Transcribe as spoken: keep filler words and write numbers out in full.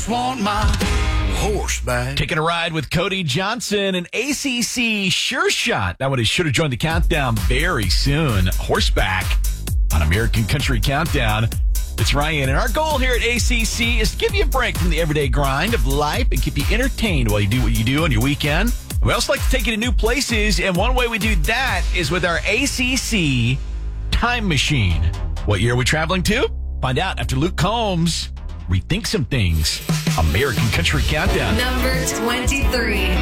Want my horseback. Taking a ride with Cody Johnson and A C C Sure Shot. That one is sure to join the countdown very soon. Horseback on American Country Countdown. It's Ryan, and our goal here at A C C is to give you a break from the everyday grind of life and keep you entertained while you do what you do on your weekend. We also like to take you to new places, and one way we do that is with our A C C Time Machine. What year are we traveling to? Find out after Luke Combs rethink some things. American Country Countdown. Number twenty-three.